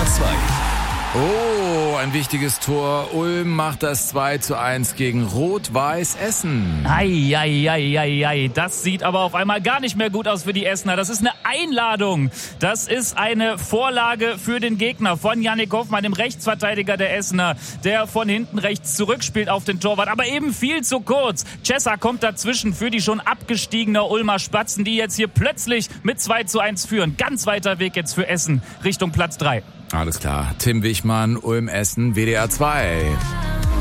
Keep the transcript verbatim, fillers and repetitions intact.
A zwei. Oh, ein wichtiges Tor. Ulm macht das zwei zu eins gegen Rot-Weiß Essen. Ei, ei, ei, ei, ei. Das sieht aber auf einmal gar nicht mehr gut aus für die Essener. Das ist eine Einladung. Das ist eine Vorlage für den Gegner von Yannick Hoffmann, dem Rechtsverteidiger der Essener, der von hinten rechts zurückspielt auf den Torwart. Aber eben viel zu kurz. Cessa kommt dazwischen für die schon abgestiegene Ulmer Spatzen, die jetzt hier plötzlich mit zwei zu eins führen. Ganz weiter Weg jetzt für Essen Richtung Platz drei. Alles klar. Tim Wichmann, Ulm Essen, W D R zwei.